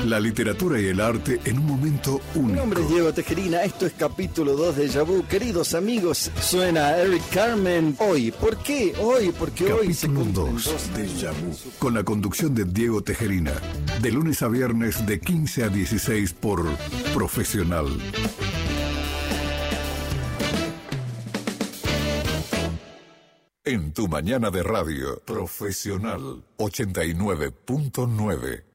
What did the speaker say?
La literatura y el arte en un momento único. Mi nombre es Diego Tejerina, esto es capítulo 2 de Déjà Vu. Queridos amigos, suena Eric Carmen hoy. ¿Por qué? Hoy, porque capítulo hoy se cumplen 2 de Déjà Vu, con la conducción de Diego Tejerina, de lunes a viernes de 15 a 16 por Profesional. En tu mañana de radio, Profesional 89.9.